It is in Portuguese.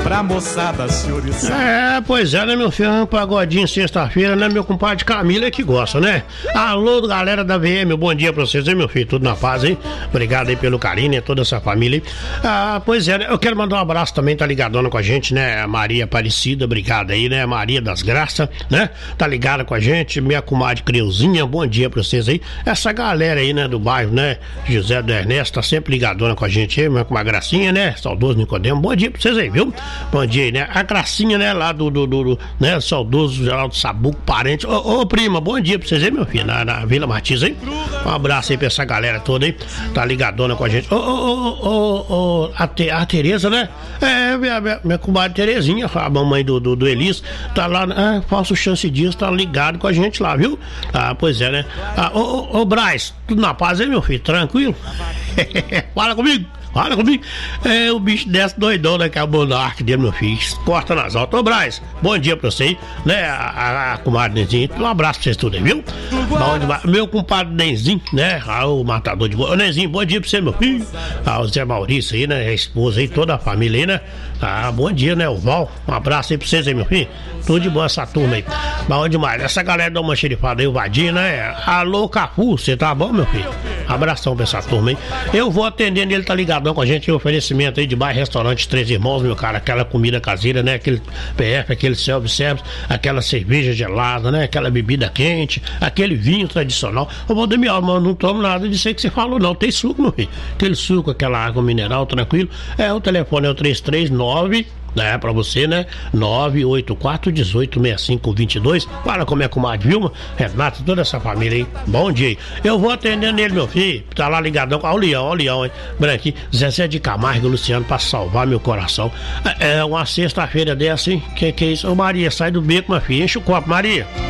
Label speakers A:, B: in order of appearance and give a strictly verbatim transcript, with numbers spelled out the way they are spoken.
A: pra moçada se oriçar.
B: É, pois é, né, meu filho? Um pagodinho sexta-feira, né, meu compadre Camila que gosta, né? Alô, galera da V M, bom dia pra vocês, hein, meu filho? Tudo na paz, hein? Obrigado aí pelo carinho, né? Toda essa família aí. Ah, pois é, né? Eu quero mandar um abraço também, tá ligadona com a gente, né? A Maria Aparecida, obrigado aí, né? Maria das Graças, né? Tá ligada com a gente, minha comadre Creuzinha, bom dia pra vocês aí. Essa galera aí, né, do bairro, né? José do Ernesto, tá sempre ligadona com a gente aí, com uma gracinha, né? Saudoso Nicodemo, bom dia pra vocês aí, viu? Bom dia aí, né? A gracinha, né, lá do, do, do, do né, saudoso Geraldo Sabuco, parente. Ô, ô, prima, bom dia pra vocês aí, meu filho, na, na Vila Martins, hein? Um abraço aí pra essa galera toda aí, tá ligadona com a gente. Ô, ô, ô, ô, ô, a, Te, a Tereza, né? É, minha, minha, minha comadre Terezinha, a mamãe do, do, do Elis, tá lá, é, Falso Chance Dias, tá ligado com a gente lá, viu? Ah, pois é, né? Ah, ô, ô, ô, Braz, tudo na paz aí, meu filho? Tranquilo? Fala comigo! Fala comigo. É, o bicho desce doidão naquela monarca dele, meu filho. Corta nas altas. Ô, Braz, bom dia pra você, né? A, a, a comadre Nenzinho. Um abraço pra vocês tudo aí, viu? Bom demais. Meu compadre Nenzinho, né? Ah, o matador de boa. Ô, Nenzinho, bom dia pra você, meu filho. Ah, o Zé Maurício aí, né? A esposa aí, toda a família aí, né? Ah, bom dia, né? O Val. Um abraço aí pra vocês aí, meu filho. Tudo de bom essa turma aí. Bom demais. Essa galera dá uma xerifada aí, o Vadinho, né? Alô, Cafu, você tá bom, meu filho? Abração pra essa turma aí. Eu vou atendendo, ele tá ligado com a gente, o oferecimento aí de bar, restaurante Três Irmãos, meu cara, aquela comida caseira, né, aquele P F, aquele self-service, aquela cerveja gelada, né, aquela bebida quente, aquele vinho tradicional. Ô, Valdemir, mas não tomo nada disso aí que você falou, não, tem suco, meu filho, aquele suco, aquela água mineral, tranquilo. É, o telefone é o três três nove, né, pra você, né, nove oito quatro, um oito seis cinco, dois dois. Fala com a minha comadre Vilma, Renato, toda essa família aí, bom dia aí. Eu vou atendendo ele, meu filho, tá lá ligadão, ó o Leão, ó o Leão, hein, branquinho, Zezé de Camargo e Luciano pra salvar meu coração. É uma sexta-feira dessa, hein, que que é isso? Ô, Maria, sai do beco, minha filha, enche o copo, Maria.